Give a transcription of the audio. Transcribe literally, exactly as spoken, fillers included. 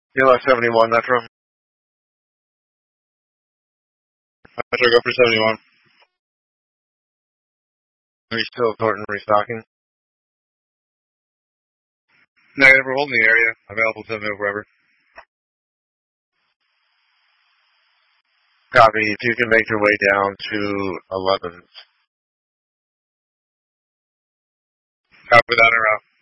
You're like seventy-one, Metro. Metro, go for seventy-one. Are you still sorting and restocking? Negative, we're holding the area. Available to move wherever. Copy. If you can make your way down to eleven. Copy that, or out.